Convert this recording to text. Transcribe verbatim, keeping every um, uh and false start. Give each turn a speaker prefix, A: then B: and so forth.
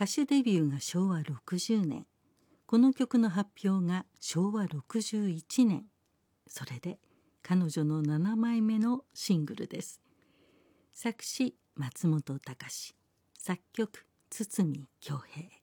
A: 歌手デビューがしょうわろくじゅうねん、この曲の発表がしょうわろくじゅういちねん。それで彼女のななまいめのシングルです。作詞松本隆、作曲筒美京平。